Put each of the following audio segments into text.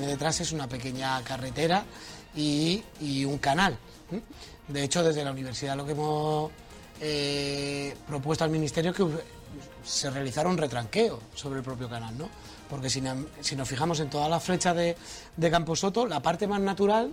detrás es una pequeña carretera y un canal. De hecho, desde la universidad lo que hemos propuesto al Ministerio es que se realizara un retranqueo sobre el propio canal, ¿no? Porque si nos fijamos en todas las flechas de Camposoto, la parte más natural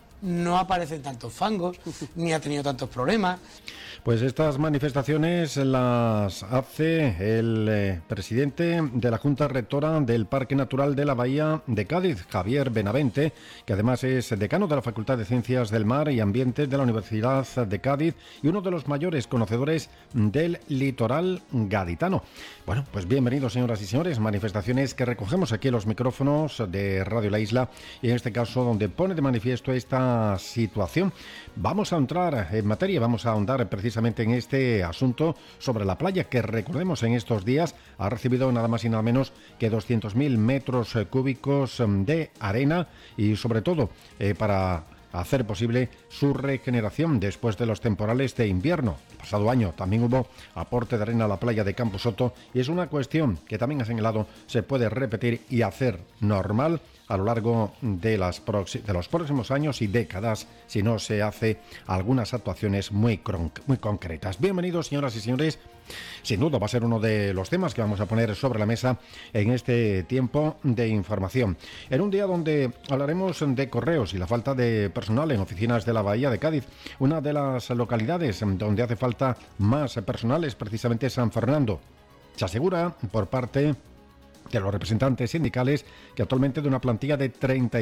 no aparecen tantos fangos, ni ha tenido tantos problemas. Pues estas manifestaciones las hace el presidente de la Junta Rectora del Parque Natural de la Bahía de Cádiz, Javier Benavente, que además es decano de la Facultad de Ciencias del Mar y Ambientes de la Universidad de Cádiz y uno de los mayores conocedores del litoral gaditano. Bueno, pues bienvenidos, señoras y señores, manifestaciones que recogemos aquí en los micrófonos de Radio La Isla y en este caso donde pone de manifiesto esta situación. Vamos a entrar en materia, vamos a ahondar precisamente en este asunto sobre la playa que, recordemos, en estos días ha recibido nada más y nada menos que 200.000 metros cúbicos de arena y sobre todo para hacer posible su regeneración después de los temporales de invierno. El pasado año también hubo aporte de arena a la playa de Camposoto y es una cuestión que también ha señalado se puede repetir y hacer normal a lo largo de los próximos años y décadas si no se hace algunas actuaciones muy concretas. Bienvenidos, señoras y señores. Sin duda va a ser uno de los temas que vamos a poner sobre la mesa en este tiempo de información. En un día donde hablaremos de correos y la falta de personal en oficinas de la Bahía de Cádiz, una de las localidades donde hace falta más personal es precisamente San Fernando. Se asegura por parte de los representantes sindicales que actualmente de una plantilla de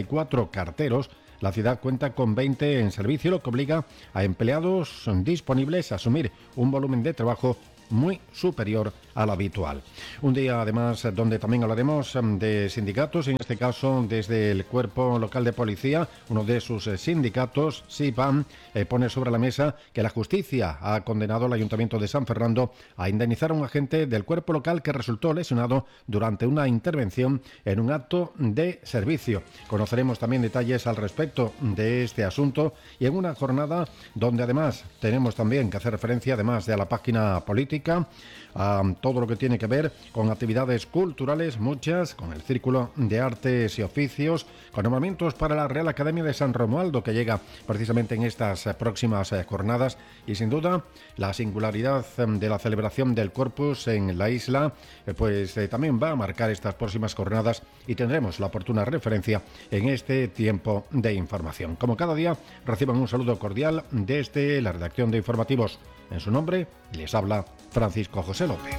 34 carteros, la ciudad cuenta con 20 en servicio, lo que obliga a empleados disponibles a asumir un volumen de trabajo muy superior al habitual. Un día además donde también hablaremos de sindicatos, en este caso desde el Cuerpo Local de Policía, uno de sus sindicatos, SIPAM, pone sobre la mesa que la justicia ha condenado al Ayuntamiento de San Fernando a indemnizar a un agente del cuerpo local que resultó lesionado durante una intervención en un acto de servicio. Conoceremos también detalles al respecto de este asunto y en una jornada donde además tenemos también que hacer referencia, además de a la página política, a todo lo que tiene que ver con actividades culturales, muchas, con el Círculo de Artes y Oficios, con nombramientos para la Real Academia de San Romualdo, que llega precisamente en estas próximas jornadas, y sin duda la singularidad de la celebración del Corpus en la isla, también va a marcar estas próximas jornadas y tendremos la oportuna referencia en este tiempo de información. Como cada día, reciban un saludo cordial desde la redacción de informativos. En su nombre, les habla Francisco José López.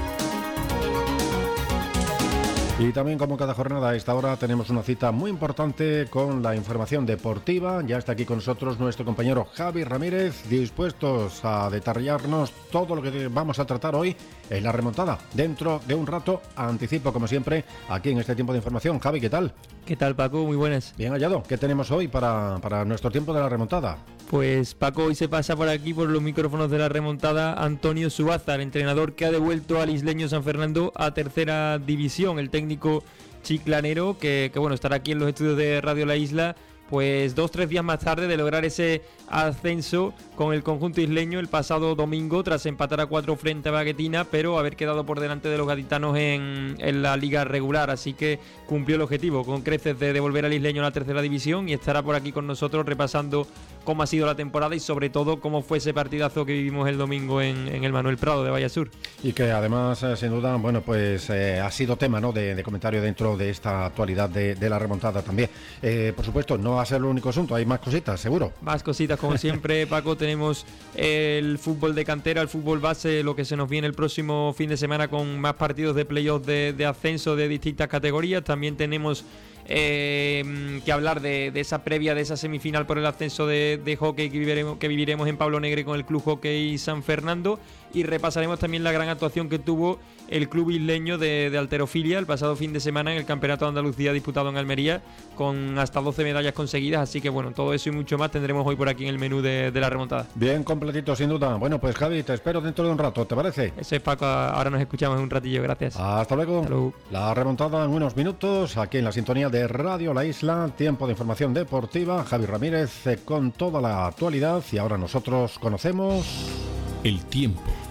Y también, como cada jornada, a esta hora tenemos una cita muy importante con la información deportiva. Ya está aquí con nosotros nuestro compañero Javi Ramírez, dispuestos a detallarnos todo lo que vamos a tratar hoy en la remontada. Dentro de un rato, anticipo, como siempre, aquí en este tiempo de información. Javi, ¿qué tal? ¿Qué tal, Paco? Muy buenas. Bien hallado. ¿Qué tenemos hoy para nuestro tiempo de la remontada? Pues Paco, hoy se pasa por aquí, por los micrófonos de la remontada, Antonio Subaza, el entrenador que ha devuelto al isleño San Fernando a tercera división. El técnico chiclanero que estará aquí en los estudios de Radio La Isla, pues 2-3 días más tarde de lograr ese ascenso con el conjunto isleño el pasado domingo, tras empatar a 4 frente a Baguetina, pero haber quedado por delante de los gaditanos en la liga regular. Así que cumplió el objetivo con creces de devolver al isleño a la tercera división, y estará por aquí con nosotros repasando cómo ha sido la temporada y sobre todo cómo fue ese partidazo que vivimos el domingo en el Manuel Prado de Vallasur. Y que además, sin duda, ha sido tema, ¿no?, de comentario dentro de esta actualidad de la remontada también. Por supuesto, no va a ser el único asunto, hay más cositas, seguro. Más cositas, como siempre, Paco. Tenemos el fútbol de cantera, el fútbol base, lo que se nos viene el próximo fin de semana con más partidos de playoff de ascenso de distintas categorías. También tenemos que hablar de esa previa, de esa semifinal por el ascenso de hockey que viviremos en Pablo Negre con el Club Hockey San Fernando, y repasaremos también la gran actuación que tuvo el club isleño de halterofilia el pasado fin de semana en el Campeonato de Andalucía disputado en Almería, con hasta 12 medallas conseguidas. Así que todo eso y mucho más tendremos hoy por aquí en el menú de la remontada. Bien completito, sin duda. Bueno, pues Javi, te espero dentro de un rato, ¿te parece? Eso es, Paco, ahora nos escuchamos en un ratillo, gracias. Hasta luego. Hasta luego. La remontada en unos minutos, aquí en la sintonía de Radio La Isla, tiempo de información deportiva, Javi Ramírez con toda la actualidad, y ahora nosotros conocemos el tiempo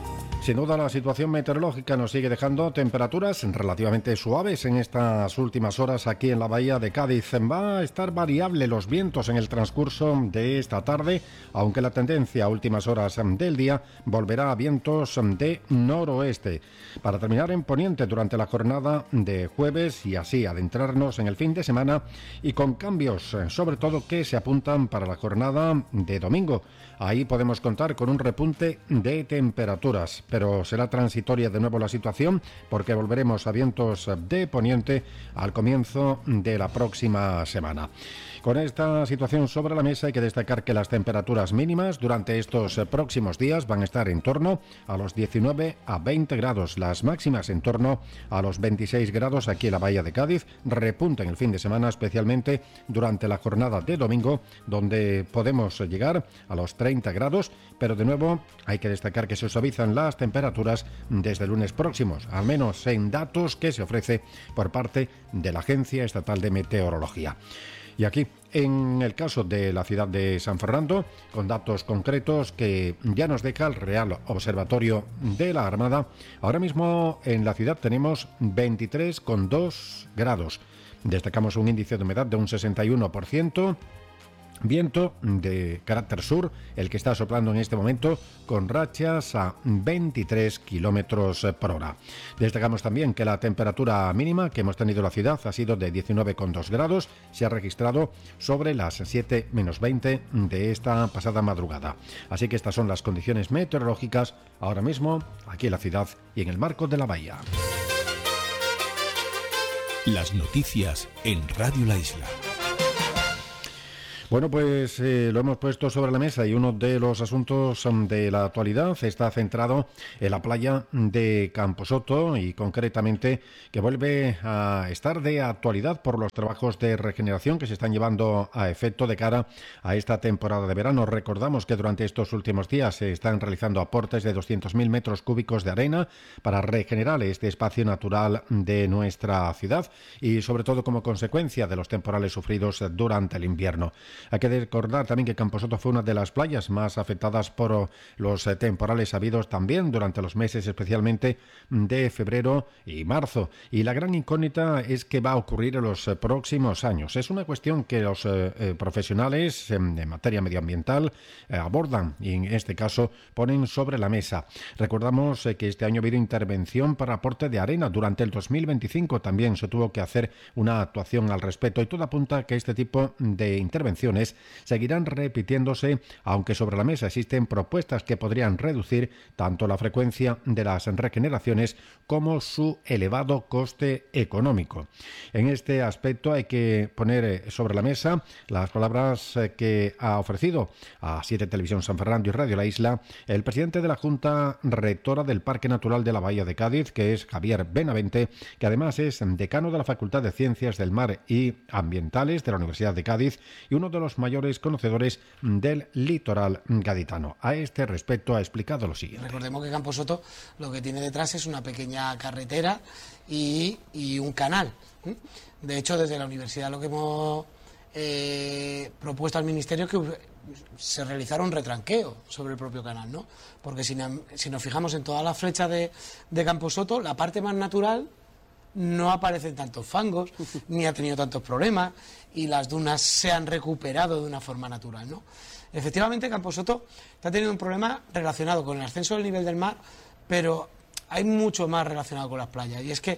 Sin duda la situación meteorológica nos sigue dejando temperaturas relativamente suaves en estas últimas horas aquí en la bahía de Cádiz. Va a estar variable los vientos en el transcurso de esta tarde, aunque la tendencia a últimas horas del día volverá a vientos de noroeste. Para terminar en poniente durante la jornada de jueves y así adentrarnos en el fin de semana y con cambios sobre todo que se apuntan para la jornada de domingo. Ahí podemos contar con un repunte de temperaturas, pero será transitoria de nuevo la situación porque volveremos a vientos de poniente al comienzo de la próxima semana. Con esta situación sobre la mesa hay que destacar que las temperaturas mínimas durante estos próximos días van a estar en torno a los 19 a 20 grados, las máximas en torno a los 26 grados aquí en la bahía de Cádiz. Repunta en el fin de semana, especialmente durante la jornada de domingo, donde podemos llegar a los 30 grados, pero de nuevo hay que destacar que se suavizan las temperaturas desde el lunes próximos, al menos en datos que se ofrece por parte de la Agencia Estatal de Meteorología. Y aquí, en el caso de la ciudad de San Fernando, con datos concretos que ya nos deja el Real Observatorio de la Armada, ahora mismo en la ciudad tenemos 23,2 grados. Destacamos un índice de humedad de un 61%. Viento de carácter sur, el que está soplando en este momento con rachas a 23 kilómetros por hora. Destacamos también que la temperatura mínima que hemos tenido en la ciudad ha sido de 19,2 grados. Se ha registrado sobre las 7 menos 20 de esta pasada madrugada. Así que estas son las condiciones meteorológicas ahora mismo aquí en la ciudad y en el marco de la bahía. Las noticias en Radio La Isla. Bueno, pues lo hemos puesto sobre la mesa y uno de los asuntos de la actualidad está centrado en la playa de Camposoto y concretamente que vuelve a estar de actualidad por los trabajos de regeneración que se están llevando a efecto de cara a esta temporada de verano. Recordamos que durante estos últimos días se están realizando aportes de 200.000 metros cúbicos de arena para regenerar este espacio natural de nuestra ciudad y sobre todo como consecuencia de los temporales sufridos durante el invierno. Hay que recordar también que Camposoto fue una de las playas más afectadas por los temporales habidos también durante los meses especialmente de febrero y marzo. Y la gran incógnita es qué va a ocurrir en los próximos años. Es una cuestión que los profesionales en materia medioambiental abordan y en este caso ponen sobre la mesa. Recordamos que este año ha habido intervención para aporte de arena. Durante el 2025 también se tuvo que hacer una actuación al respecto y todo apunta a que este tipo de intervenciones seguirán repitiéndose, aunque sobre la mesa existen propuestas que podrían reducir tanto la frecuencia de las regeneraciones como su elevado coste económico. En este aspecto hay que poner sobre la mesa las palabras que ha ofrecido a 7 Televisión San Fernando y Radio La Isla el presidente de la Junta Rectora del Parque Natural de la Bahía de Cádiz, que es Javier Benavente, que además es decano de la Facultad de Ciencias del Mar y Ambientales de la Universidad de Cádiz y uno de los mayores conocedores del litoral gaditano. A este respecto ha explicado lo siguiente. Recordemos que Camposoto lo que tiene detrás es una pequeña carretera y un canal. De hecho, desde la universidad lo que hemos propuesto al Ministerio es que se realizara un retranqueo sobre el propio canal, ¿no? Porque si nos fijamos en todas las flechas de Camposoto, la parte más natural no aparecen tantos fangos, ni ha tenido tantos problemas, y las dunas se han recuperado de una forma natural, ¿no? Efectivamente, Camposoto está teniendo un problema relacionado con el ascenso del nivel del mar, pero hay mucho más relacionado con las playas, y es que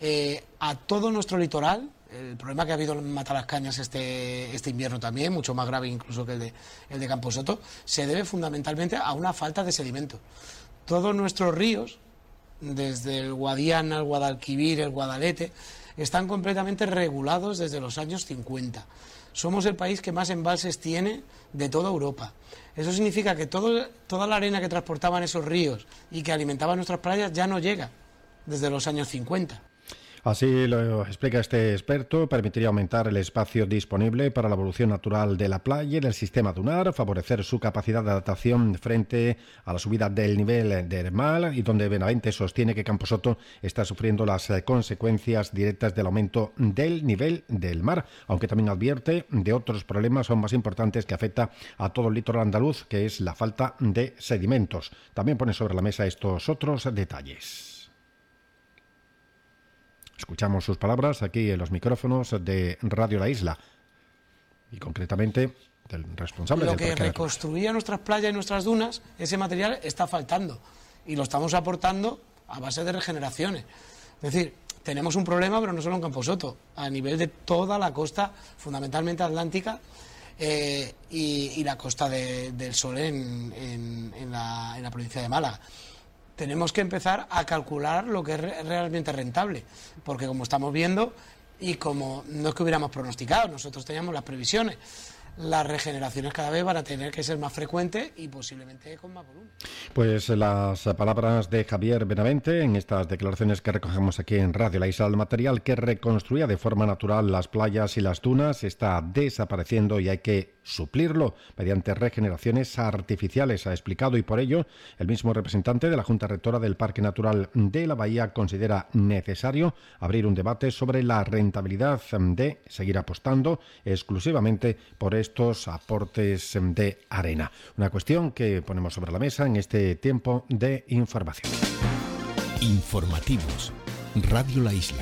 a todo nuestro litoral, el problema que ha habido en Matalascañas este invierno también, mucho más grave incluso que el de Camposoto, se debe fundamentalmente a una falta de sedimento. Todos nuestros ríos, desde el Guadiana, el Guadalquivir, el Guadalete, están completamente regulados desde los años 50. Somos el país que más embalses tiene de toda Europa. Eso significa que toda la arena que transportaban esos ríos y que alimentaban nuestras playas ya no llega desde los años 50. Así lo explica este experto, permitiría aumentar el espacio disponible para la evolución natural de la playa y del sistema dunar, favorecer su capacidad de adaptación frente a la subida del nivel del mar, y donde Benavente sostiene que Camposoto está sufriendo las consecuencias directas del aumento del nivel del mar, aunque también advierte de otros problemas aún más importantes que afecta a todo el litoral andaluz, que es la falta de sedimentos. También pone sobre la mesa estos otros detalles. Escuchamos sus palabras aquí en los micrófonos de Radio La Isla y concretamente del responsable del Parque Natural. Lo que reconstruía nuestras playas y nuestras dunas, ese material está faltando y lo estamos aportando a base de regeneraciones. Es decir, tenemos un problema, pero no solo en Camposoto, a nivel de toda la costa, fundamentalmente atlántica, y la costa del Sol en la provincia de Málaga. Tenemos que empezar a calcular lo que es realmente rentable, porque como estamos viendo, y como no es que hubiéramos pronosticado, nosotros teníamos las previsiones, las regeneraciones cada vez van a tener que ser más frecuentes y posiblemente con más volumen. Pues las palabras de Javier Benavente en estas declaraciones que recogemos aquí en Radio La Isla. El material que reconstruía de forma natural las playas y las dunas está desapareciendo y hay que suplirlo mediante regeneraciones artificiales, ha explicado, y por ello el mismo representante de la Junta Rectora del Parque Natural de la Bahía considera necesario abrir un debate sobre la rentabilidad de seguir apostando exclusivamente por estos aportes de arena. Una cuestión que ponemos sobre la mesa en este tiempo de información. Informativos. Radio La Isla.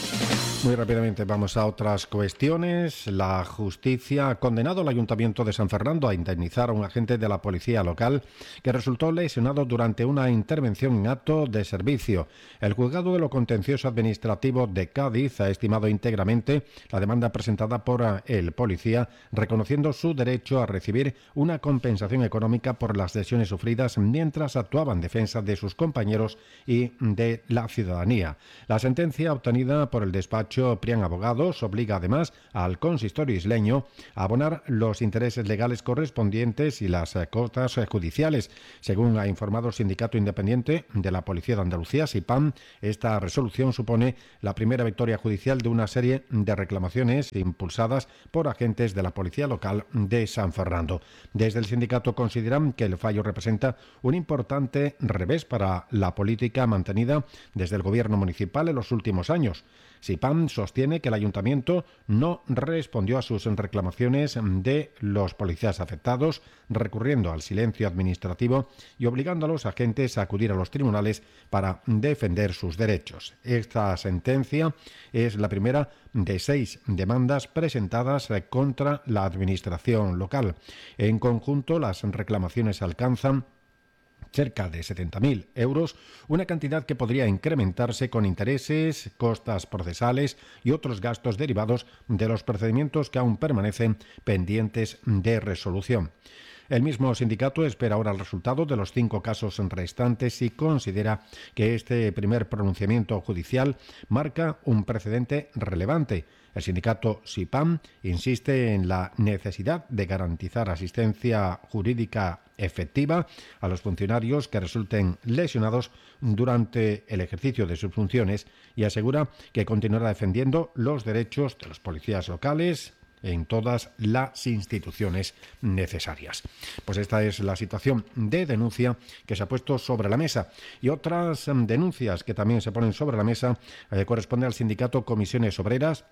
Muy rápidamente vamos a otras cuestiones. La justicia ha condenado al Ayuntamiento de San Fernando a indemnizar a un agente de la policía local que resultó lesionado durante una intervención en acto de servicio. El juzgado de lo contencioso administrativo de Cádiz ha estimado íntegramente la demanda presentada por el policía, reconociendo su derecho a recibir una compensación económica por las lesiones sufridas mientras actuaba en defensa de sus compañeros y de la ciudadanía. La sentencia obtenida por el despacho Prián Abogados obliga además al consistorio isleño a abonar los intereses legales correspondientes y las costas judiciales. Según ha informado el Sindicato Independiente de la Policía de Andalucía, SIPAM, esta resolución supone la primera victoria judicial de una serie de reclamaciones impulsadas por agentes de la Policía Local de San Fernando. Desde el sindicato consideran que el fallo representa un importante revés para la política mantenida desde el gobierno municipal en los últimos años. SIPAM sostiene que el ayuntamiento no respondió a sus reclamaciones de los policías afectados, recurriendo al silencio administrativo y obligando a los agentes a acudir a los tribunales para defender sus derechos. Esta sentencia es la primera de 6 demandas presentadas contra la administración local. En conjunto, las reclamaciones alcanzan cerca de 70.000 euros, una cantidad que podría incrementarse con intereses, costas procesales y otros gastos derivados de los procedimientos que aún permanecen pendientes de resolución. El mismo sindicato espera ahora el resultado de los 5 casos restantes y considera que este primer pronunciamiento judicial marca un precedente relevante. El sindicato SIPAM insiste en la necesidad de garantizar asistencia jurídica efectiva a los funcionarios que resulten lesionados durante el ejercicio de sus funciones y asegura que continuará defendiendo los derechos de los policías locales en todas las instituciones necesarias. Pues esta es la situación de denuncia que se ha puesto sobre la mesa. Y otras denuncias que también se ponen sobre la mesa corresponde al sindicato Comisiones Obreras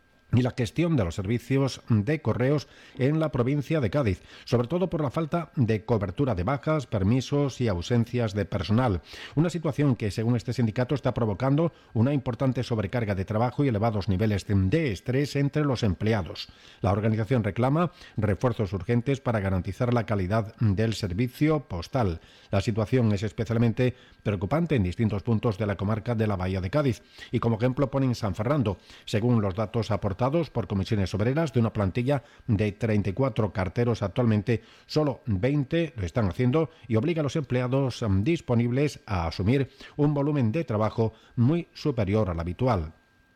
y la gestión de los servicios de correos en la provincia de Cádiz, sobre todo por la falta de cobertura de bajas, permisos y ausencias de personal. Una situación que, según este sindicato, está provocando una importante sobrecarga de trabajo y elevados niveles de estrés entre los empleados. La organización reclama refuerzos urgentes para garantizar la calidad del servicio postal. La situación es especialmente preocupante en distintos puntos de la comarca de la Bahía de Cádiz y como ejemplo ponen San Fernando. Según los datos aportados por Comisiones Obreras, de una plantilla de 34 carteros actualmente, solo 20 lo están haciendo y obliga a los empleados disponibles a asumir un volumen de trabajo muy superior al habitual.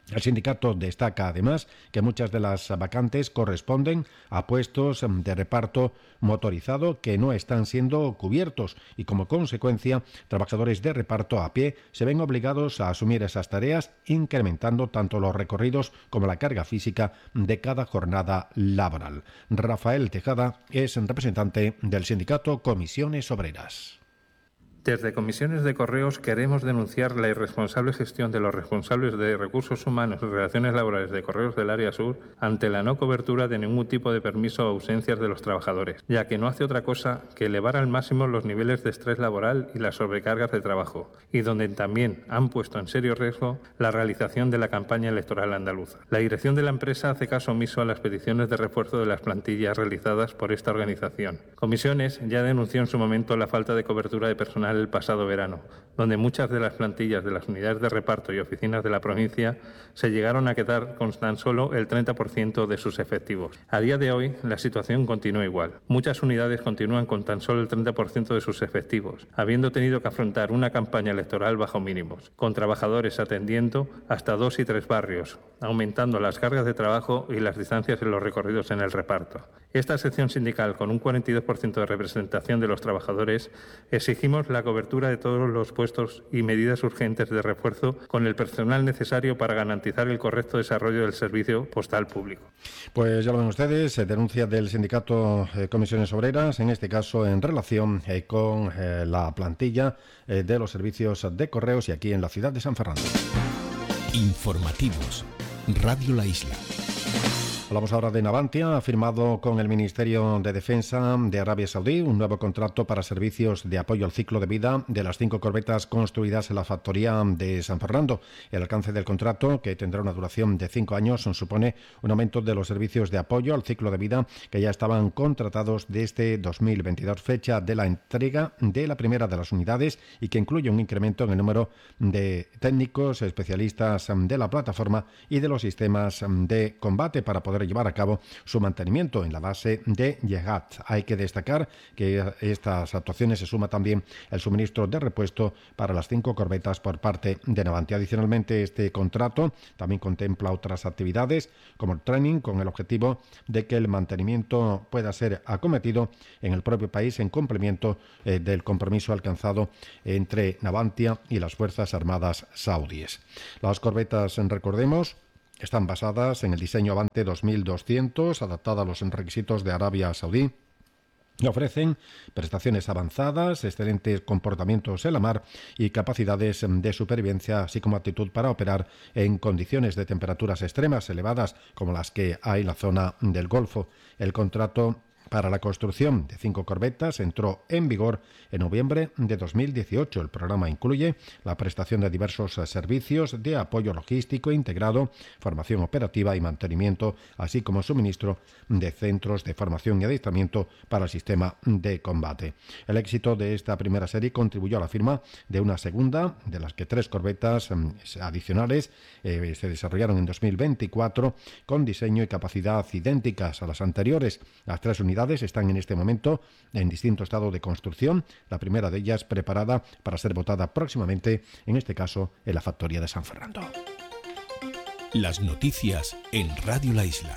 El sindicato destaca además que muchas de las vacantes corresponden a puestos de reparto motorizado que no están siendo cubiertos y como consecuencia trabajadores de reparto a pie se ven obligados a asumir esas tareas, incrementando tanto los recorridos como la carga física de cada jornada laboral. Rafael Tejada es representante del sindicato Comisiones Obreras. Desde Comisiones de Correos queremos denunciar la irresponsable gestión de los responsables de recursos humanos y relaciones laborales de Correos del Área Sur ante la no cobertura de ningún tipo de permiso o ausencias de los trabajadores, ya que no hace otra cosa que elevar al máximo los niveles de estrés laboral y las sobrecargas de trabajo, y donde también han puesto en serio riesgo la realización de la campaña electoral andaluza. La dirección de la empresa hace caso omiso a las peticiones de refuerzo de las plantillas realizadas por esta organización. Comisiones ya denunció en su momento la falta de cobertura de personal el pasado verano, donde muchas de las plantillas de las unidades de reparto y oficinas de la provincia se llegaron a quedar con tan solo el 30% de sus efectivos. A día de hoy, la situación continúa igual. Muchas unidades continúan con tan solo el 30% de sus efectivos, habiendo tenido que afrontar una campaña electoral bajo mínimos, con trabajadores atendiendo hasta 2 y 3 barrios, aumentando las cargas de trabajo y las distancias en los recorridos en el reparto. Esta sección sindical, con un 42% de representación de los trabajadores, exigimos la cobertura de todos los puestos y medidas urgentes de refuerzo con el personal necesario para garantizar el correcto desarrollo del servicio postal público. Pues ya lo ven ustedes, denuncia del sindicato Comisiones Obreras, en este caso en relación con la plantilla de los servicios de correos y aquí en la ciudad de San Fernando. Informativos. Radio La Isla. Hablamos ahora de Navantia. Ha firmado con el Ministerio de Defensa de Arabia Saudí un nuevo contrato para servicios de apoyo al ciclo de vida de las 5 corbetas construidas en la factoría de San Fernando. El alcance del contrato, que tendrá una duración de 5 años, supone un aumento de los servicios de apoyo al ciclo de vida que ya estaban contratados desde 2022, fecha de la entrega de la primera de las unidades y que incluye un incremento en el número de técnicos especialistas de la plataforma y de los sistemas de combate para poder llevar a cabo su mantenimiento en la base de Yehat. Hay que destacar que a estas actuaciones se suma también el suministro de repuesto para las 5 corbetas por parte de Navantia. Adicionalmente, este contrato también contempla otras actividades como el training, con el objetivo de que el mantenimiento pueda ser acometido en el propio país en cumplimiento del compromiso alcanzado entre Navantia y las Fuerzas Armadas saudíes. Las corbetas, recordemos, están basadas en el diseño Avante 2200, adaptada a los requisitos de Arabia Saudí. Y ofrecen prestaciones avanzadas, excelentes comportamientos en la mar y capacidades de supervivencia, así como aptitud para operar en condiciones de temperaturas extremas elevadas como las que hay en la zona del Golfo. El contrato para la construcción de 5 corbetas entró en vigor en noviembre de 2018. El programa incluye la prestación de diversos servicios de apoyo logístico integrado, formación operativa y mantenimiento, así como suministro de centros de formación y adiestramiento para el sistema de combate. El éxito de esta primera serie contribuyó a la firma de una segunda, de las que 3 corbetas adicionales se desarrollaron en 2024 con diseño y capacidad idénticas a las anteriores. Las 3 unidades están en este momento en distinto estado de construcción, la primera de ellas preparada para ser botada próximamente, en este caso en la factoría de San Fernando. Las noticias en Radio La Isla.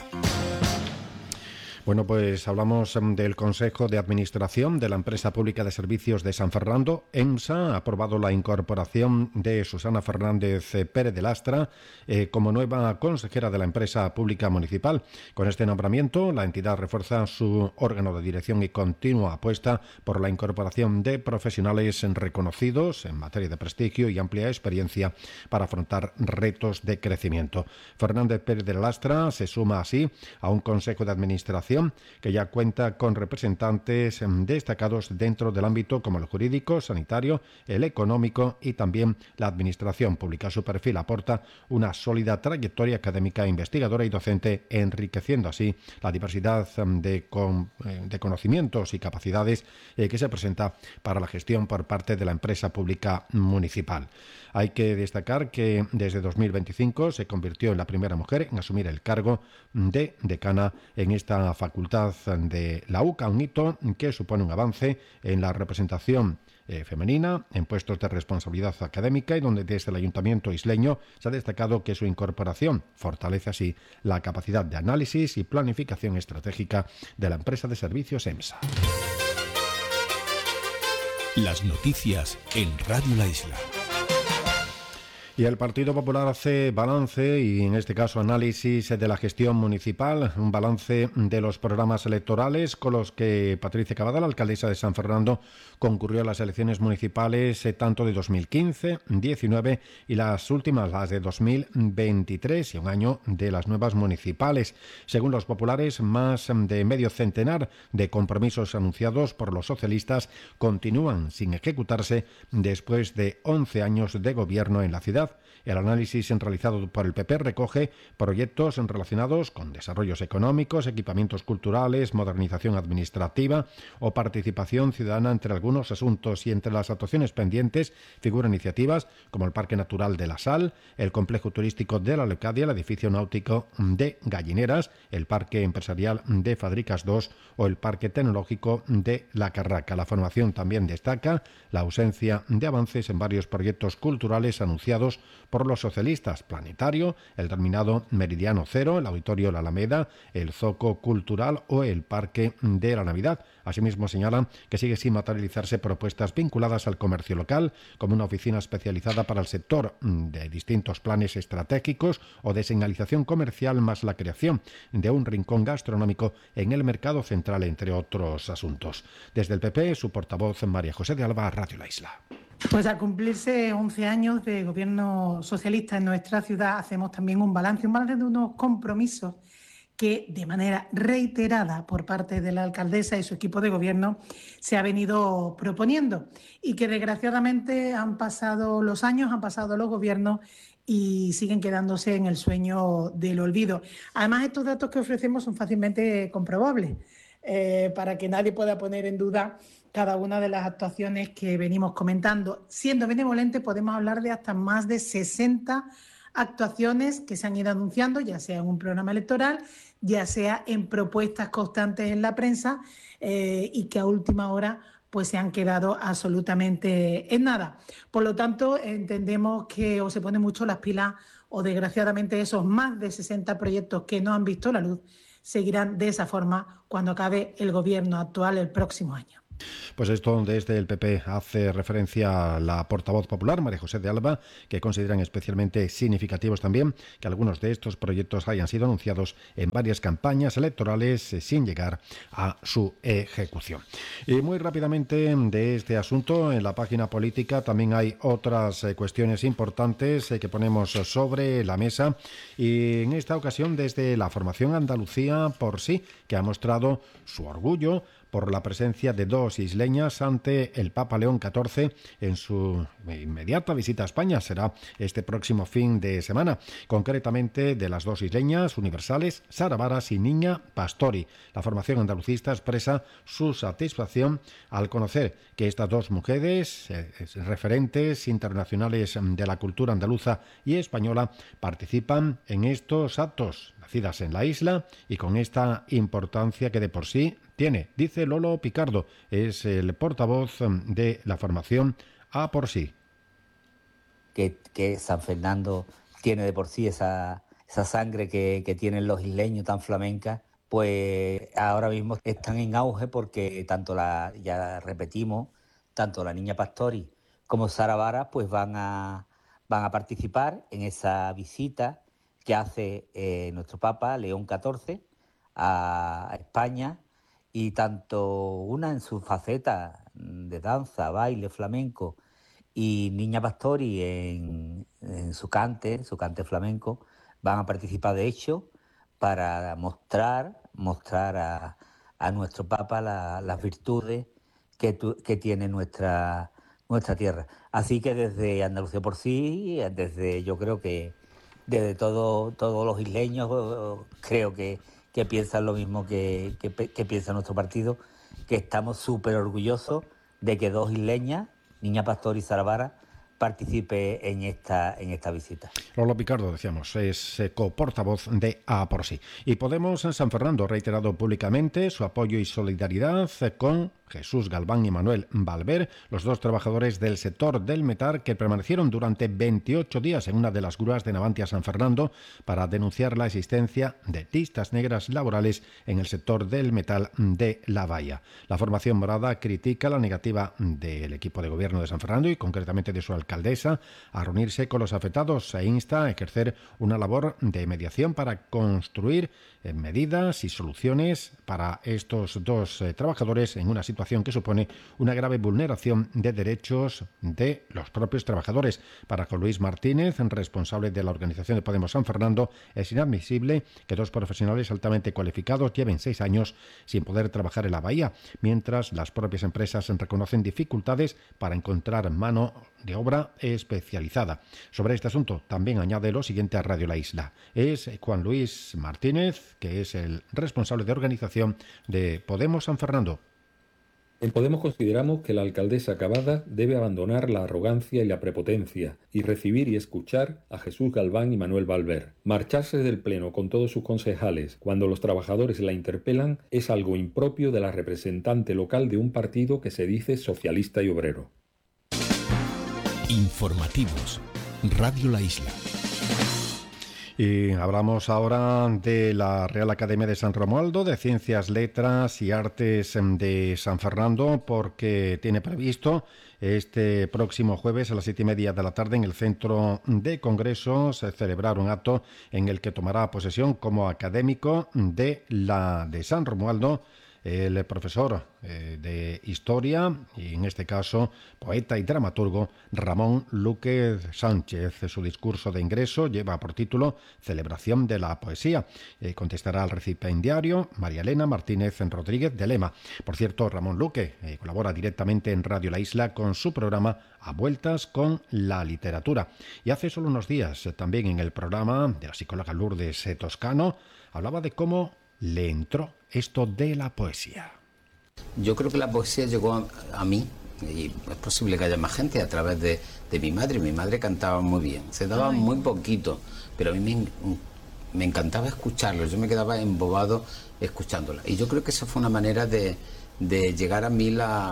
Bueno, pues hablamos del Consejo de Administración de la Empresa Pública de Servicios de San Fernando. EMSA ha aprobado la incorporación de Susana Fernández Pérez de Lastra como nueva consejera de la empresa pública municipal. Con este nombramiento, la entidad refuerza su órgano de dirección y continua apuesta por la incorporación de profesionales reconocidos en materia de prestigio y amplia experiencia para afrontar retos de crecimiento. Fernández Pérez de Lastra se suma así a un Consejo de Administración que ya cuenta con representantes destacados dentro del ámbito como el jurídico, sanitario, el económico y también la administración pública. Su perfil aporta una sólida trayectoria académica, investigadora y docente, enriqueciendo así la diversidad de conocimientos y capacidades que se presenta para la gestión por parte de la empresa pública municipal. Hay que destacar que desde 2025 se convirtió en la primera mujer en asumir el cargo de decana en esta facultad de la UCA, un hito que supone un avance en la representación femenina en puestos de responsabilidad académica y donde desde el Ayuntamiento isleño se ha destacado que su incorporación fortalece así la capacidad de análisis y planificación estratégica de la empresa de servicios EMSA. Las noticias en Radio La Isla. Y el Partido Popular hace balance y en este caso análisis de la gestión municipal, un balance de los programas electorales con los que Patricia Cavada, alcaldesa de San Fernando, concurrió a las elecciones municipales tanto de 2015, 19 y las últimas, las de 2023 y un año de las nuevas municipales. Según los populares, más de medio centenar de compromisos anunciados por los socialistas continúan sin ejecutarse después de 11 años de gobierno en la ciudad. El análisis realizado por el PP recoge proyectos relacionados con desarrollos económicos, equipamientos culturales, modernización administrativa o participación ciudadana entre algunos asuntos, y entre las actuaciones pendientes figuran iniciativas como el Parque Natural de la Sal, el Complejo Turístico de la Leucadia, el Edificio Náutico de Gallineras, el Parque Empresarial de Fadricas 2 o el Parque Tecnológico de La Carraca. La formación también destaca la ausencia de avances en varios proyectos culturales anunciados por los socialistas: Planetario, el denominado Meridiano Cero, el Auditorio La Alameda, el Zoco Cultural o el Parque de la Navidad. Asimismo señalan que sigue sin materializarse propuestas vinculadas al comercio local, como una oficina especializada para el sector de distintos planes estratégicos o de señalización comercial, más la creación de un rincón gastronómico en el mercado central, entre otros asuntos. Desde el PP, su portavoz María José de Alba, Radio La Isla. Pues al cumplirse 11 años de gobierno socialista en nuestra ciudad, hacemos también un balance de unos compromisos que de manera reiterada por parte de la alcaldesa y su equipo de gobierno se ha venido proponiendo y que desgraciadamente han pasado los años, han pasado los gobiernos y siguen quedándose en el sueño del olvido. Además, estos datos que ofrecemos son fácilmente comprobables para que nadie pueda poner en duda cada una de las actuaciones que venimos comentando. Siendo benevolente, podemos hablar de hasta más de 60 actuaciones que se han ido anunciando, ya sea en un programa electoral, ya sea en propuestas constantes en la prensa y que a última hora pues se han quedado absolutamente en nada. Por lo tanto, entendemos que o se ponen mucho las pilas o desgraciadamente esos más de 60 proyectos que no han visto la luz seguirán de esa forma cuando acabe el gobierno actual el próximo año. Pues esto desde el PP hace referencia a la portavoz popular, María José de Alba, que consideran especialmente significativos también que algunos de estos proyectos hayan sido anunciados en varias campañas electorales sin llegar a su ejecución. Y muy rápidamente de este asunto, en la página política también hay otras cuestiones importantes que ponemos sobre la mesa, y en esta ocasión desde la formación Andalucía por sí, que ha mostrado su orgullo por la presencia de dos isleñas ante el Papa León XIV en su inmediata visita a España. Será este próximo fin de semana. Concretamente, de las dos isleñas universales, Sara Varas y Niña Pastori. La formación andalucista expresa su satisfacción al conocer que estas dos mujeres, referentes internacionales de la cultura andaluza y española, participan en estos actos, nacidas en la isla y con esta importancia que de por sí tiene. Dice Lolo Picardo, es el portavoz de la formación A por sí. Que San Fernando tiene de por sí esa sangre que tienen los isleños tan flamenca, pues ahora mismo están en auge porque tanto ya repetimos, tanto la Niña Pastori como Sara Varas pues van a participar en esa visita que hace nuestro Papa León XIV a España, y tanto una en su faceta de danza, baile, flamenco, y Niña Pastori en su cante flamenco, van a participar de hecho para mostrar a nuestro Papa las virtudes que tiene nuestra tierra. Así que desde Andalucía por sí, yo creo que desde todos los isleños, creo que piensan lo mismo que piensa nuestro partido, que estamos súper orgullosos de que dos isleñas, Niña Pastori y Sara Varas, participe en esta visita. Lolo Picardo, decíamos, es coportavoz de A por sí. Y Podemos en San Fernando ha reiterado públicamente su apoyo y solidaridad con Jesús Galván y Manuel Valver, los dos trabajadores del sector del metal que permanecieron durante 28 días en una de las grúas de Navantia San Fernando para denunciar la existencia de listas negras laborales en el sector del metal de La Baía. La formación morada critica la negativa del equipo de gobierno de San Fernando y concretamente de su alcaldesa a reunirse con los afectados e insta a ejercer una labor de mediación para construir medidas y soluciones para estos dos trabajadores en una situación que supone una grave vulneración de derechos de los propios trabajadores. Para Juan Luis Martínez, responsable de la organización de Podemos San Fernando, es inadmisible que dos profesionales altamente cualificados lleven 6 años sin poder trabajar en la bahía, mientras las propias empresas reconocen dificultades para encontrar mano de obra especializada. Sobre este asunto también añade lo siguiente a Radio La Isla. Es Juan Luis Martínez, que es el responsable de organización de Podemos San Fernando. En Podemos consideramos que la alcaldesa Cavada debe abandonar la arrogancia y la prepotencia y recibir y escuchar a Jesús Galván y Manuel Valver. Marcharse del Pleno con todos sus concejales cuando los trabajadores la interpelan es algo impropio de la representante local de un partido que se dice socialista y obrero. Informativos. Radio La Isla. Y hablamos ahora de la Real Academia de San Romualdo, de Ciencias, Letras y Artes de San Fernando, porque tiene previsto este próximo jueves a las 7:30 de la tarde en el Centro de Congresos celebrar un acto en el que tomará posesión como académico de San Romualdo el profesor de Historia, y en este caso poeta y dramaturgo, Ramón Luque Sánchez. Su discurso de ingreso lleva por título Celebración de la Poesía. Contestará al recipiendario María Elena Martínez Rodríguez de Lema. Por cierto, Ramón Luque colabora directamente en Radio La Isla con su programa A Vueltas con la Literatura. Y hace solo unos días, también en el programa de la psicóloga Lourdes Toscano, hablaba de cómo le entró esto de la poesía. Yo creo que la poesía llegó a mí, y es posible que haya más gente, a través de mi madre. Mi madre cantaba muy bien, se daba muy poquito, pero a mí me encantaba escucharlo, yo me quedaba embobado escuchándola. Y yo creo que esa fue una manera de llegar a mí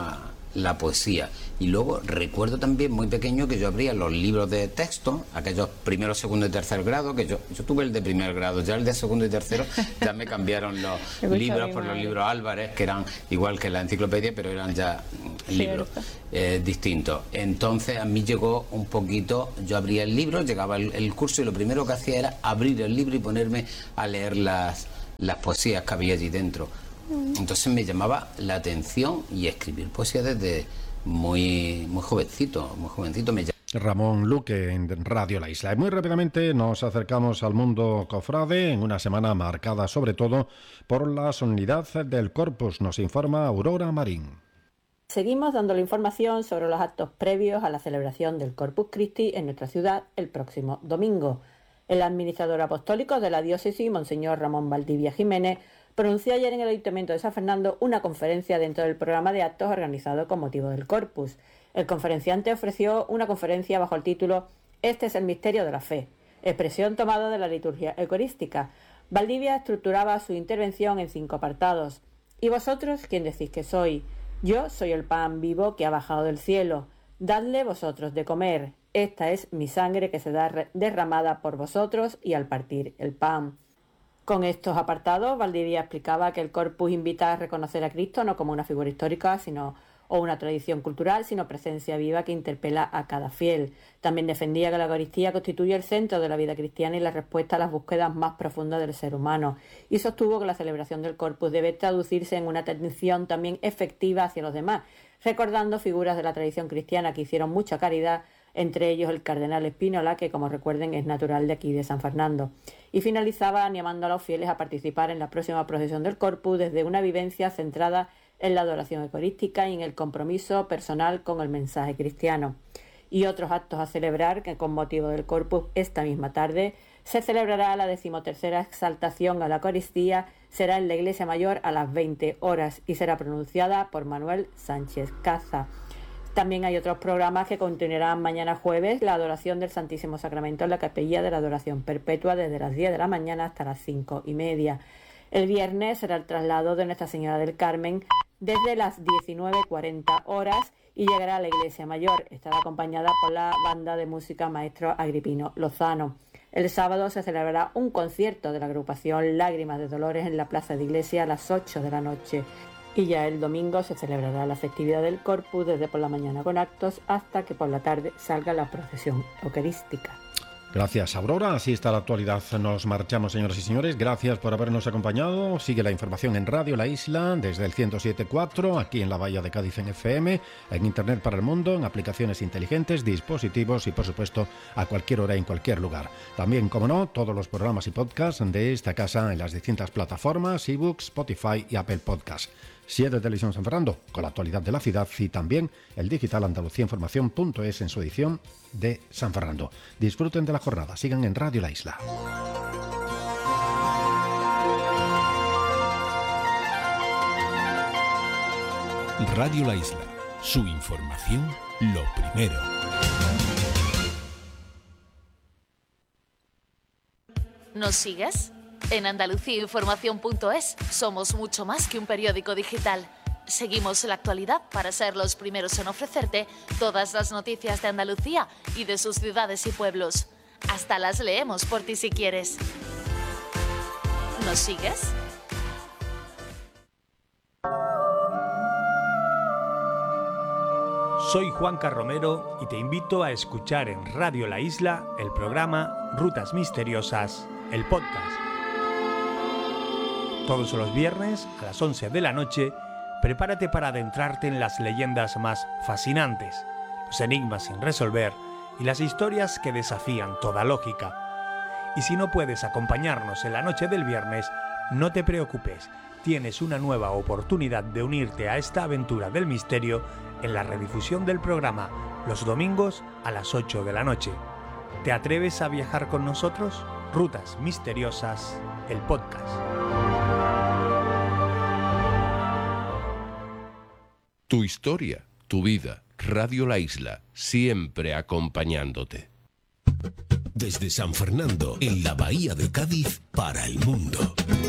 la poesía. Y luego recuerdo también muy pequeño que yo abría los libros de texto, aquellos primero, segundo y tercer grado, que yo tuve el de primer grado, ya el de segundo y tercero ya me cambiaron los libros por los libros Álvarez, que eran igual que la enciclopedia, pero eran ya libros distintos. Entonces a mí llegó un poquito, yo abría el libro, llegaba el curso y lo primero que hacía era abrir el libro y ponerme a leer las poesías que había allí dentro. Entonces me llamaba la atención y escribir poesía desde muy jovencito Ramón Luque en Radio La Isla. Y muy rápidamente nos acercamos al mundo cofrade en una semana marcada sobre todo por la solemnidad del Corpus. Nos informa Aurora Marín. Seguimos dando la información sobre los actos previos a la celebración del Corpus Christi en nuestra ciudad el próximo domingo. El administrador apostólico de la diócesis, Monseñor Ramón Valdivia Jiménez, pronunció ayer en el Ayuntamiento de San Fernando una conferencia dentro del programa de actos organizado con motivo del Corpus. El conferenciante ofreció una conferencia bajo el título «Este es el misterio de la fe», expresión tomada de la liturgia eucarística. Valdivia estructuraba su intervención en 5 apartados. «¿Y vosotros quién decís que soy? Yo soy el pan vivo que ha bajado del cielo. Dadle vosotros de comer. Esta es mi sangre que se da derramada por vosotros y al partir el pan». Con estos apartados, Valdivia explicaba que el Corpus invita a reconocer a Cristo no como una figura histórica o una tradición cultural, sino presencia viva que interpela a cada fiel. También defendía que la Eucaristía constituye el centro de la vida cristiana y la respuesta a las búsquedas más profundas del ser humano. Y sostuvo que la celebración del Corpus debe traducirse en una atención también efectiva hacia los demás, recordando figuras de la tradición cristiana que hicieron mucha caridad, entre ellos el cardenal Espínola, que como recuerden es natural de aquí de San Fernando. Y finalizaba animando a los fieles a participar en la próxima procesión del Corpus desde una vivencia centrada en la adoración eucarística y en el compromiso personal con el mensaje cristiano. Y otros actos a celebrar, que con motivo del Corpus esta misma tarde se celebrará la 13ª exaltación a la Eucaristía, será en la Iglesia Mayor a las 20 horas y será pronunciada por Manuel Sánchez Caza. También hay otros programas que continuarán mañana jueves, la adoración del Santísimo Sacramento en la Capilla de la Adoración Perpetua desde las 10 de la mañana hasta las 5:30. El viernes será el traslado de Nuestra Señora del Carmen desde las 19:40 horas y llegará a la Iglesia Mayor. Estará acompañada por la banda de música Maestro Agripino Lozano. El sábado se celebrará un concierto de la agrupación Lágrimas de Dolores en la Plaza de Iglesia a las 8 de la noche. Y ya el domingo se celebrará la festividad del Corpus desde por la mañana con actos hasta que por la tarde salga la procesión eucarística. Gracias, Aurora. Así está la actualidad. Nos marchamos, señoras y señores. Gracias por habernos acompañado. Sigue la información en Radio La Isla desde el 107.4, aquí en la Bahía de Cádiz en FM, en Internet para el mundo, en aplicaciones inteligentes, dispositivos y, por supuesto, a cualquier hora y en cualquier lugar. También, como no, todos los programas y podcasts de esta casa en las distintas plataformas, ebooks, Spotify y Apple Podcasts. 7 Televisión San Fernando, con la actualidad de la ciudad, y también el digital andaluciainformación.es en su edición de San Fernando. Disfruten de la jornada, sigan en Radio La Isla. Radio La Isla, su información, lo primero. ¿Nos sigues? En andaluciainformación.es somos mucho más que un periódico digital. Seguimos la actualidad para ser los primeros en ofrecerte todas las noticias de Andalucía y de sus ciudades y pueblos. Hasta las leemos por ti si quieres. ¿Nos sigues? Soy Juanca Romero y te invito a escuchar en Radio La Isla el programa Rutas Misteriosas, el podcast. Todos los viernes a las 11 de la noche, prepárate para adentrarte en las leyendas más fascinantes, los enigmas sin resolver y las historias que desafían toda lógica. Y si no puedes acompañarnos en la noche del viernes, no te preocupes, tienes una nueva oportunidad de unirte a esta aventura del misterio en la redifusión del programa los domingos a las 8 de la noche. ¿Te atreves a viajar con nosotros? Rutas Misteriosas, el podcast. Tu historia, tu vida, Radio La Isla, siempre acompañándote. Desde San Fernando, en la Bahía de Cádiz, para el mundo.